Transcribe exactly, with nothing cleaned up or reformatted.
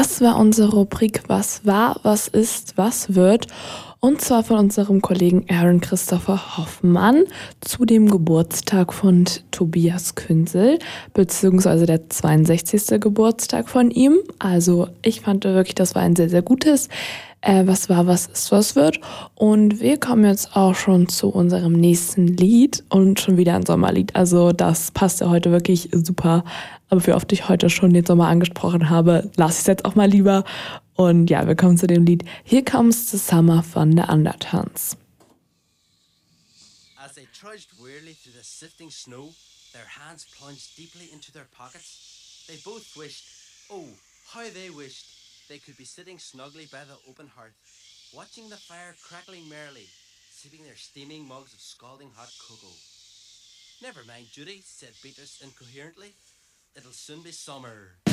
Das war unsere Rubrik „Was war, was ist, was wird?“ und zwar von unserem Kollegen Aaron Christopher Hoffmann zu dem Geburtstag von T Tobias Künsel, beziehungsweise der zweiundsechzigste Geburtstag von ihm. Also, ich fand wirklich, das war ein sehr, sehr gutes äh, „Was war, was ist, was wird?“ Und wir kommen jetzt auch schon zu unserem nächsten Lied und schon wieder ein Sommerlied. Also, das passt ja heute wirklich super. Aber wie oft ich heute schon den Sommer angesprochen habe, lasse ich es jetzt auch mal lieber. Und ja, wir kommen zu dem Lied „Here Comes the Summer“ von der Undertones. As they trudged wearily through the sifting snow, their hands plunged deeply into their pockets, they both wished, oh, how they wished, they could be sitting snugly by the open hearth, watching the fire crackling merrily, sipping their steaming mugs of scalding hot cocoa. "Never mind, Judy," said Beatrice incoherently. "It'll soon be summer."